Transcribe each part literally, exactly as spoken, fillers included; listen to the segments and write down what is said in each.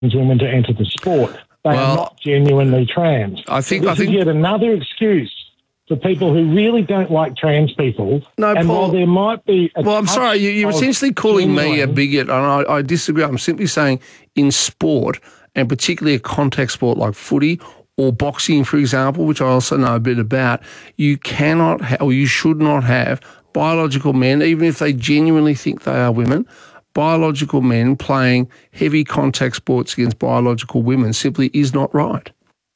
women to enter the sport. They well, are not genuinely trans. I think. So this I think is yet another excuse for people who really don't like trans people. No, and Paul. While there might be a well, I'm sorry. You, you're essentially calling me a bigot, and I, I disagree. I'm simply saying in sport, and particularly a contact sport like footy or boxing, for example, which I also know a bit about, you cannot ha- or you should not have biological men, even if they genuinely think they are women, biological men playing heavy contact sports against biological women simply is not right.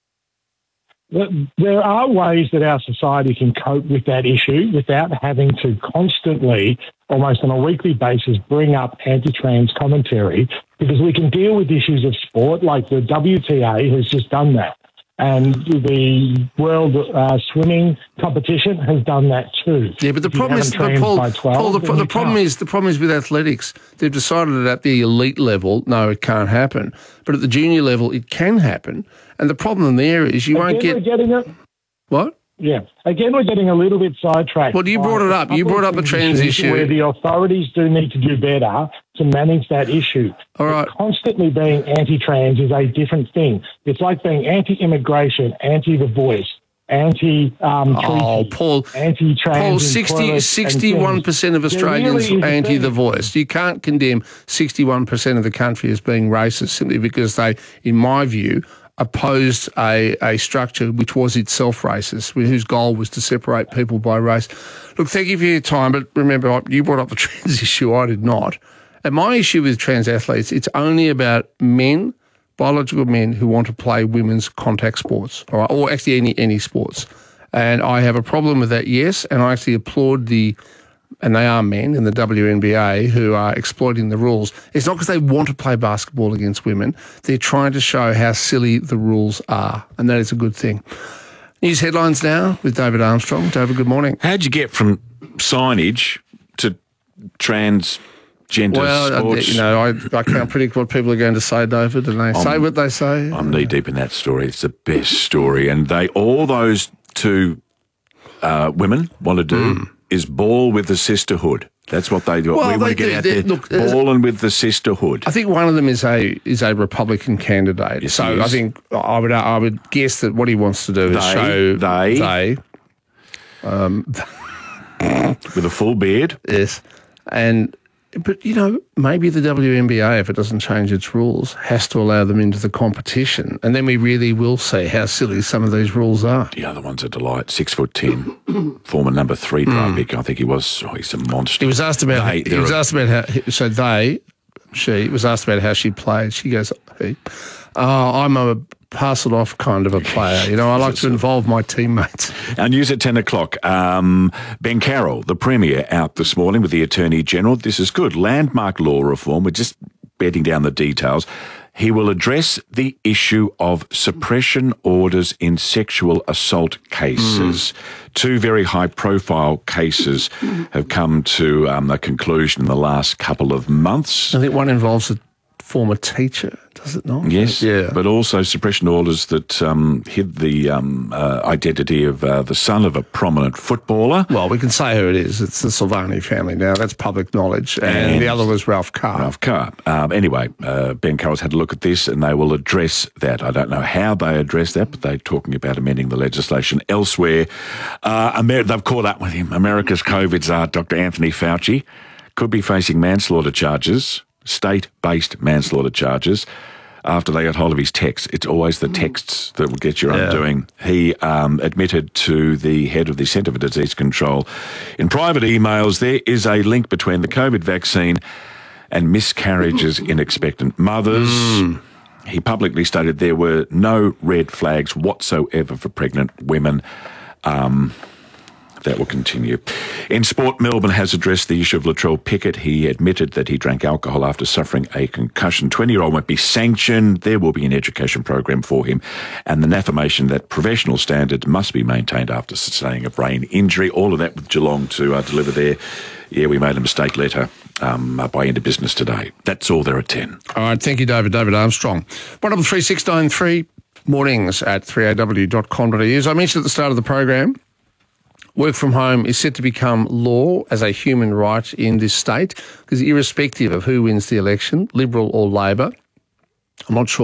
There are ways that our society can cope with that issue without having to constantly, almost on a weekly basis, bring up anti-trans commentary, because we can deal with issues of sport, like the W T A has just done that. And the World uh, Swimming Competition has done that too. Yeah, but the problem is, but Paul, twelve, Paul, the, the problem is, the problem is with athletics, they've decided that at the elite level, no, it can't happen. But at the junior level, it can happen. And the problem there is you Again, won't get... We're getting it. What? Yeah. Again, we're getting a little bit sidetracked. Well, you brought it up. You brought up a trans issue. Where the authorities do need to do better to manage that issue. All right. But constantly being anti-trans is a different thing. It's like being anti-immigration, anti-The Voice, anti-treaty, um, oh, Paul, anti-trans. Paul, sixty, sixty-one percent of Australians really are anti-The Voice. You can't condemn sixty-one percent of the country as being racist simply because they, in my view, opposed a, a structure which was itself racist, whose goal was to separate people by race. Look, thank you for your time, but remember, you brought up the trans issue, I did not. And my issue with trans athletes, it's only about men, biological men who want to play women's contact sports, all right, or actually any any sports. And I have a problem with that, yes, and I actually applaud the, and they are men in the W N B A who are exploiting the rules. It's not because they want to play basketball against women. They're trying to show how silly the rules are, and that is a good thing. News headlines now with David Armstrong. David, good morning. How'd you get from signage to transgender well, sports? You know, I, I can't predict what people are going to say, David, and they I'm, say what they say. I'm knee-deep in that story. It's the best story. And they all those two uh, women want to do mm. is ball with the sisterhood. That's what they do. Well, we want to get out there, look, balling with the sisterhood. I think one of them is a is a Republican candidate. Yes, so I think I would I would guess that what he wants to do they, is show they, they um, with a full beard. Yes, and but you know maybe the W N B A, if it doesn't change its rules, has to allow them into the competition, and then we really will see how silly some of these rules are. The other one's a delight. Six foot ten, former number three draft mm. pick. I think he was. Oh, he's a monster. He was asked about. They, he was a, asked about how. So they, she was asked about how she played. She goes, he, oh, I'm a pass it off kind of a player. You know, I like to involve my teammates. Our news at ten o'clock. Um, Ben Carroll, the Premier, out this morning with the Attorney General. This is good. Landmark law reform. We're just bedding down the details. He will address the issue of suppression orders in sexual assault cases. Mm. Two very high-profile cases have come to um, a conclusion in the last couple of months. I think one involves a former teacher, does it not? Yes, yeah. But also suppression orders that um, hid the um, uh, identity of uh, the son of a prominent footballer. Well, we can say who it is. It's the Silvani family now. That's public knowledge. And, and the other was Ralph Carr. Ralph Carr. Um, anyway, uh, Ben Carroll's had a look at this and they will address that. I don't know how they address that, but they're talking about amending the legislation elsewhere. Uh, Amer- they've caught up with him. America's COVID czar, Doctor Anthony Fauci, could be facing manslaughter charges. State-based manslaughter charges after they got hold of his texts. It's always the texts that will get your yeah. undoing. He um, admitted to the head of the Centre for Disease Control in private emails there is a link between the COVID vaccine and miscarriages in expectant mothers. Mm. He publicly stated there were no red flags whatsoever for pregnant women. Um That will continue. In sport, Melbourne has addressed the issue of Latrell Pickett. He admitted that he drank alcohol after suffering a concussion. twenty-year-old won't be sanctioned. There will be an education program for him and an affirmation that professional standards must be maintained after sustaining a brain injury. All of that with Geelong to uh, deliver their, yeah, we made a mistake letter um, uh, by end of business today. That's all there at ten. All right, thank you, David. David Armstrong. one double three six nine three, mornings at three a w dot com dot a u. As I mentioned at the start of the program, work from home is set to become law as a human right in this state because irrespective of who wins the election, Liberal or Labor, I'm not sure.